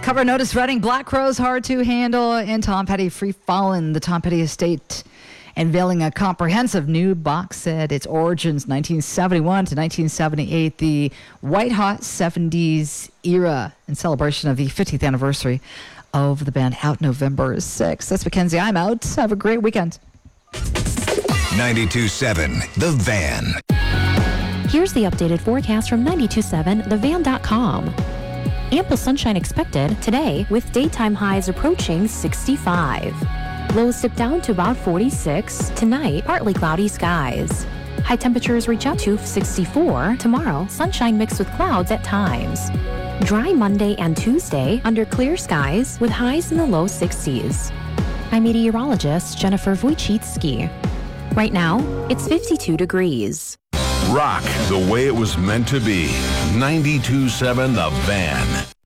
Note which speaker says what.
Speaker 1: Cover notice Reading, Black Crowes hard to handle, and Tom Petty Free Fallin'. The Tom Petty estate unveiling a comprehensive new box set. Its origins 1971 to 1978, the white hot 70s era in celebration of the 50th anniversary of the band, out November 6th. That's Mackenzie. I'm out. Have a great weekend.
Speaker 2: 92.7 The Van.
Speaker 3: Here's the updated forecast from 92.7thevan.com. Ample sunshine expected today with daytime highs approaching 65. Lows dip down to about 46. Tonight, partly cloudy skies. High temperatures reach up to 64. Tomorrow, sunshine mixed with clouds at times. Dry Monday and Tuesday under clear skies with highs in the low 60s. I'm meteorologist Jennifer Wojcicki. Right now, it's 52 degrees.
Speaker 4: Rock the way it was meant to be. 92.7 The Van.